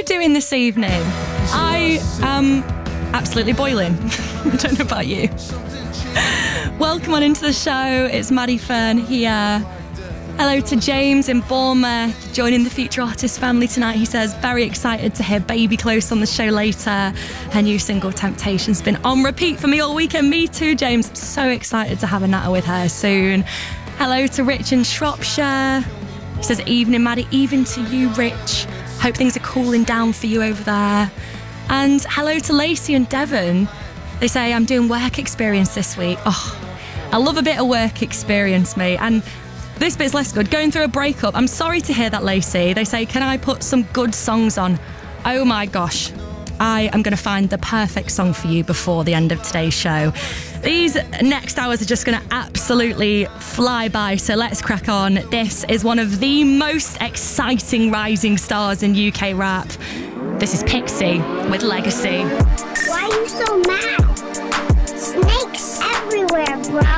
doing this evening? I am absolutely boiling. I don't know about you. Welcome on into the show. It's Maddie Fern here. Hello to James in Bournemouth, joining the Future Artist family tonight. He says, very excited to hear Baby Close on the show later. Her new single, Temptation's been on repeat for me all weekend. Me too, James. I'm so excited to have a natter with her soon. Hello to Rich in Shropshire. He says, evening, Maddie. Even to you, Rich. Hope things are cooling down for you over there. And hello to Lacey and Devon. They say, I'm doing work experience this week. Oh, I love a bit of work experience, mate. And this bit's less good. Going through a breakup. I'm sorry to hear that, Lacey. They say, can I put some good songs on? Oh my gosh. I am going to find the perfect song for you before the end of today's show. These next hours are just going to absolutely fly by, so let's crack on. This is one of the most exciting rising stars in UK rap. This is Pixie with Legacy. Why are you so mad?